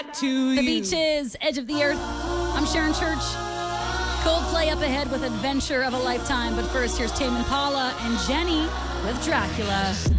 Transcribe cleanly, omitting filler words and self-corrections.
to you. The Beaches, Edge of the Earth. I'm Sharon Church. Coldplay up ahead with Adventure of a Lifetime. But first, here's Tame Impala and Jenny with Dracula.